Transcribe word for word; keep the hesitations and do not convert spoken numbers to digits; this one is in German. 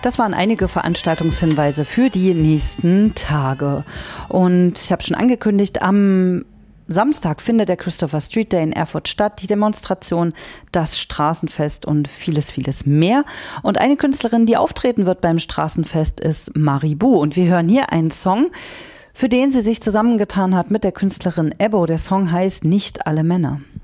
Das waren einige Veranstaltungshinweise für die nächsten Tage. Und ich habe schon angekündigt, am Samstag findet der Christopher Street Day in Erfurt statt, die Demonstration, das Straßenfest und vieles, vieles mehr. Und eine Künstlerin, die auftreten wird beim Straßenfest, ist Maribou. Und wir hören hier einen Song, für den sie sich zusammengetan hat mit der Künstlerin Ebbo. Der Song heißt Nicht alle Männer.